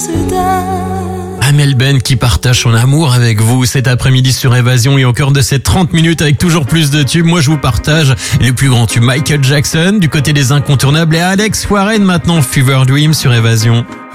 Amel Ben qui partage son amour avec vous cet après-midi sur Évasion et au cœur de ces 30 minutes avec toujours plus de tubes. Moi, je vous partage les plus grands tubes Michael Jackson du côté des incontournables et Alex Warren maintenant Fever Dream sur Évasion.